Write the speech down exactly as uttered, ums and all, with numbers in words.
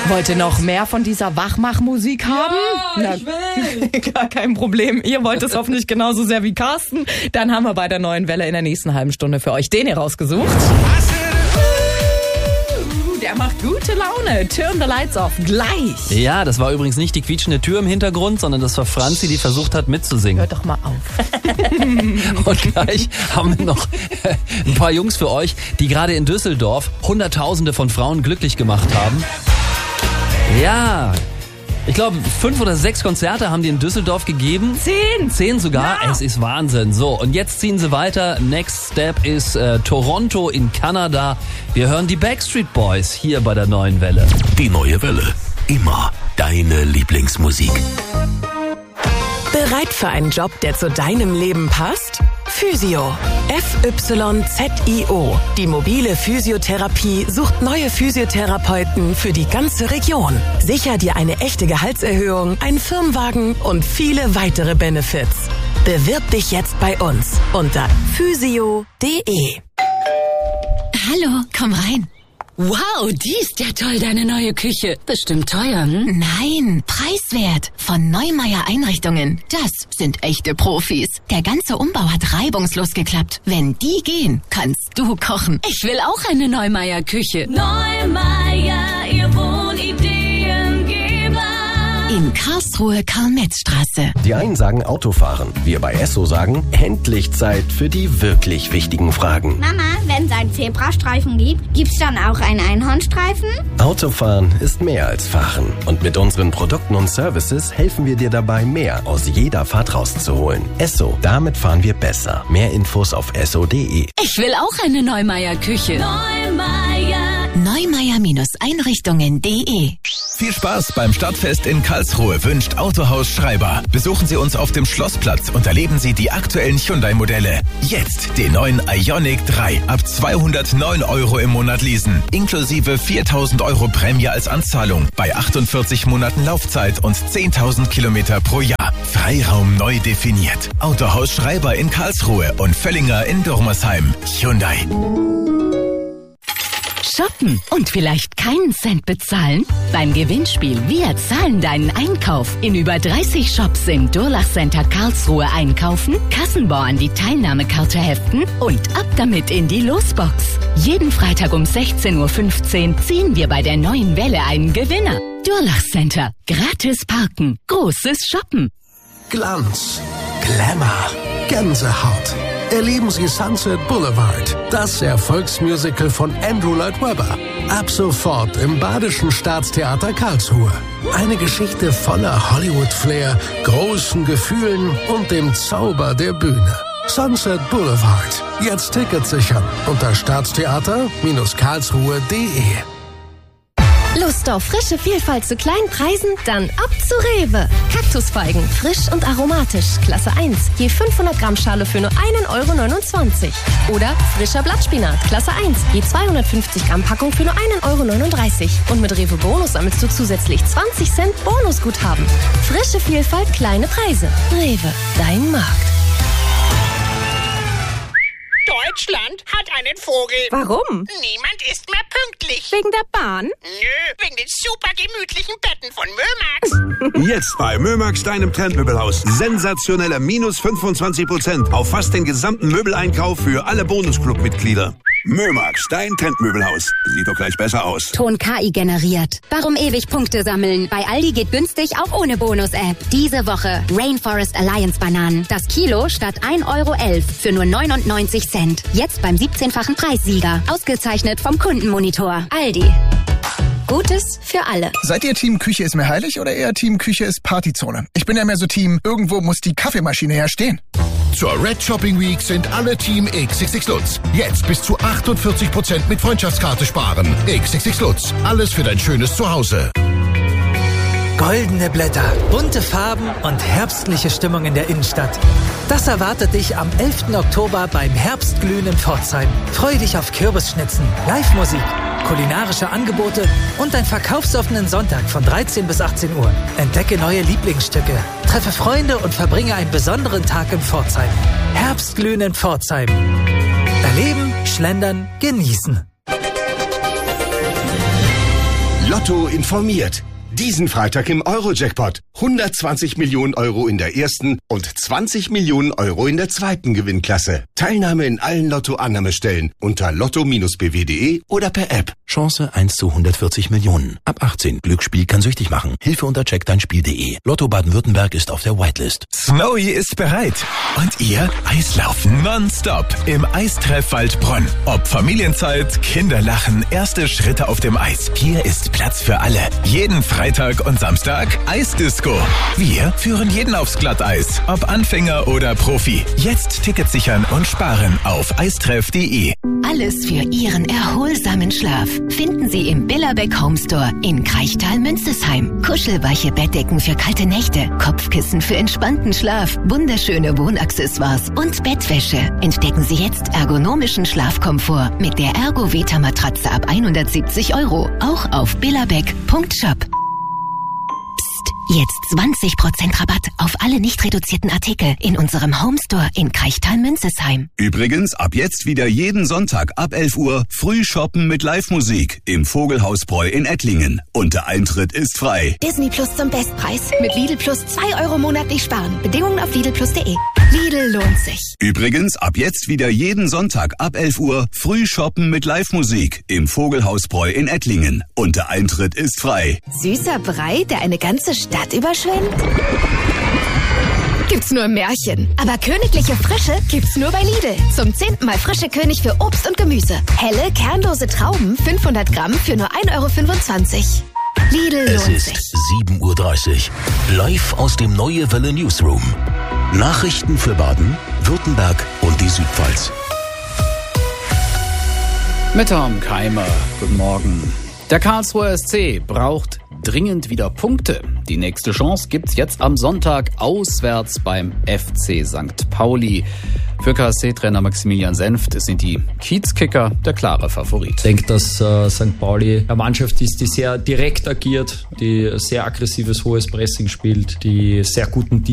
Wollt ihr noch mehr von dieser Wachmachmusik haben? Ja, ich will. Gar kein Problem. Ihr wollt es hoffentlich genauso sehr wie Carsten. Dann haben wir bei der Neuen Welle in der nächsten halben Stunde für euch den hier rausgesucht. Der macht gute Laune. Turn the lights off. Gleich. Ja, das war übrigens nicht die quietschende Tür im Hintergrund, sondern das war Franzi, die versucht hat mitzusingen. Hör doch mal auf. Und gleich haben wir noch ein paar Jungs für euch, die gerade in Düsseldorf Hunderttausende von Frauen glücklich gemacht haben. Ja, ich glaube, fünf oder sechs Konzerte haben die in Düsseldorf gegeben. Zehn. Zehn sogar. Ja. Es ist Wahnsinn. So, und jetzt ziehen sie weiter. Next Step ist äh, Toronto in Kanada. Wir hören die Backstreet Boys hier bei der Neuen Welle. Die Neue Welle. Immer deine Lieblingsmusik. Bereit für einen Job, der zu deinem Leben passt? Physio. F Y Z I O. Die mobile Physiotherapie sucht neue Physiotherapeuten für die ganze Region. Sicher dir eine echte Gehaltserhöhung, einen Firmenwagen und viele weitere Benefits. Bewirb dich jetzt bei uns unter physio punkt de. Hallo, komm rein. Wow, die ist ja toll, deine neue Küche. Bestimmt teuer, hm? Nein, preiswert. Von Neumeier Einrichtungen. Das sind echte Profis. Der ganze Umbau hat reibungslos geklappt. Wenn die gehen, kannst du kochen. Ich will auch eine Neumeier Küche. Neumeier, ihr Wohnideengeber. In Karlsruhe Karl-Metz-Straße. Die einen sagen Autofahren. Wir bei Esso sagen, endlich Zeit für die wirklich wichtigen Fragen. Mama, wenn es einen Zebrastreifen gibt, gibt's dann auch einen Einhornstreifen? Autofahren ist mehr als Fahren. Und mit unseren Produkten und Services helfen wir dir dabei, mehr aus jeder Fahrt rauszuholen. Esso, damit fahren wir besser. Mehr Infos auf esso punkt de. Ich will auch eine Neumeier Küche. Neumeier. Neumeier-Einrichtungen punkt de. Viel Spaß beim Stadtfest in Karlsruhe wünscht Autohaus Schreiber. Besuchen Sie uns auf dem Schlossplatz und erleben Sie die aktuellen Hyundai-Modelle. Jetzt den neuen Ioniq drei ab zweihundertneun Euro im Monat leasen. Inklusive viertausend Euro Prämie als Anzahlung bei achtundvierzig Monaten Laufzeit und zehntausend Kilometer pro Jahr. Freiraum neu definiert. Autohaus Schreiber in Karlsruhe und Völlinger in Durmersheim. Hyundai. Shoppen und vielleicht keinen Cent bezahlen? Beim Gewinnspiel Wir zahlen deinen Einkauf in über dreißig Shops im Durlach Center Karlsruhe einkaufen, Kassenbon an die Teilnahmekarte heften und ab damit in die Losbox. Jeden Freitag um sechzehn Uhr fünfzehn ziehen wir bei der Neuen Welle einen Gewinner. Durlach Center. Gratis parken. Großes Shoppen. Glanz. Glamour. Gänsehaut. Erleben Sie Sunset Boulevard, das Erfolgsmusical von Andrew Lloyd Webber. Ab sofort im Badischen Staatstheater Karlsruhe. Eine Geschichte voller Hollywood-Flair, großen Gefühlen und dem Zauber der Bühne. Sunset Boulevard. Jetzt Tickets sichern unter staatstheater Karlsruhe punkt de. Lust auf frische Vielfalt zu kleinen Preisen? Dann ab zu Rewe. Kaktusfeigen, frisch und aromatisch, Klasse eins. Je fünfhundert Gramm Schale für nur einen Euro neunundzwanzig. Oder frischer Blattspinat, Klasse eins. Je zweihundertfünfzig Gramm Packung für nur einen Euro neununddreißig. Und mit Rewe Bonus sammelst du zusätzlich zwanzig Cent Bonusguthaben. Frische Vielfalt, kleine Preise. Rewe, dein Markt. Deutschland hat einen Vogel. Warum? Niemand ist mehr pünktlich. Wegen der Bahn? Nö, wegen den super gemütlichen Betten von Mömax. Jetzt bei Mömax, deinem Trendmöbelhaus. Sensationelle minus fünfundzwanzig Prozent auf fast den gesamten Möbeleinkauf für alle Bonusclub-Mitglieder. Mömax, dein Trendmöbelhaus. Sieht doch gleich besser aus. Ton K I generiert. Warum ewig Punkte sammeln? Bei Aldi geht günstig auch ohne Bonus-App. Diese Woche Rainforest Alliance Bananen. Das Kilo statt ein Euro elf für nur neunundneunzig Cent. Jetzt beim siebzehnfachen Preissieger. Ausgezeichnet vom Kundenmonitor. Aldi. Gutes für alle. Seid ihr Team Küche ist mir heilig oder eher Team Küche ist Partyzone? Ich bin ja mehr so Team, irgendwo muss die Kaffeemaschine herstehen. Zur Red Shopping Week sind alle Team X X X Lutz. Jetzt bis zu achtundvierzig Prozent mit Freundschaftskarte sparen. X X X Lutz. Alles für dein schönes Zuhause. Goldene Blätter, bunte Farben und herbstliche Stimmung in der Innenstadt. Das erwartet dich am elften Oktober beim Herbstglühen in Pforzheim. Freu dich auf Kürbisschnitzen, Live-Musik, kulinarische Angebote und einen verkaufsoffenen Sonntag von dreizehn bis achtzehn Uhr. Entdecke neue Lieblingsstücke, treffe Freunde und verbringe einen besonderen Tag in Pforzheim. Herbstglühen in Pforzheim. Erleben, schlendern, genießen. Lotto informiert. Diesen Freitag im Euro-Jackpot. hundertzwanzig Millionen Euro in der ersten und zwanzig Millionen Euro in der zweiten Gewinnklasse. Teilnahme in allen Lotto-Annahmestellen unter lotto Bindestrich b w punkt de oder per App. Chance eins zu hundertvierzig Millionen. Ab achtzehn. Glücksspiel kann süchtig machen. Hilfe unter check dein spiel punkt de. Lotto Baden-Württemberg ist auf der Whitelist. Snowy ist bereit. Und ihr Eislaufen nonstop im Eistreff Waldbronn. Ob Familienzeit, Kinderlachen, erste Schritte auf dem Eis. Hier ist Platz für alle. Jeden Freitag und Samstag Eisdisco. Wir führen jeden aufs Glatteis. Ob Anfänger oder Profi. Jetzt Tickets sichern und sparen auf eistreff punkt de. Alles für Ihren erholsamen Schlaf finden Sie im Billerbeck Home Store in Kraichtal-Münzesheim. Kuschelweiche Bettdecken für kalte Nächte, Kopfkissen für entspannten Schlaf, wunderschöne Wohnaccessoires und Bettwäsche. Entdecken Sie jetzt ergonomischen Schlafkomfort mit der Ergo-Veta-Matratze ab hundertsiebzig Euro. Auch auf billerbeck punkt shop. Jetzt zwanzig Prozent Rabatt auf alle nicht reduzierten Artikel in unserem Homestore in Kraichtal-Münzesheim. Übrigens ab jetzt wieder jeden Sonntag ab elf Uhr früh shoppen mit Live-Musik im Vogelhausbräu in Ettlingen. Und der Eintritt ist frei. Disney Plus zum Bestpreis. Mit Lidl Plus zwei Euro monatlich sparen. Bedingungen auf lidl plus punkt de. Lidl lohnt sich. Übrigens ab jetzt wieder jeden Sonntag ab elf Uhr früh shoppen mit Live-Musik im Vogelhausbräu in Ettlingen. Und der Eintritt ist frei. Süßer Brei, der eine ganze Stadt überschwemmt? Gibt's nur im Märchen. Aber königliche Frische gibt's nur bei Lidl. Zum zehnten Mal frische König für Obst und Gemüse. Helle, kernlose Trauben, fünfhundert Gramm für nur ein Euro fünfundzwanzig. Lidl Es lohnt ist sich. sieben Uhr dreißig. Live aus dem Neue Welle Newsroom. Nachrichten für Baden, Württemberg und die Südpfalz. Mit Tom Keimer. Guten Morgen. Der Karlsruher S C braucht dringend wieder Punkte. Die nächste Chance gibt's jetzt am Sonntag auswärts beim F C Sankt Pauli. Für K S C-Trainer Maximilian Senft sind die Kiezkicker der klare Favorit. Ich denke, dass äh, Sankt Pauli eine Mannschaft ist, die sehr direkt agiert, die sehr aggressives, hohes Pressing spielt, die sehr guten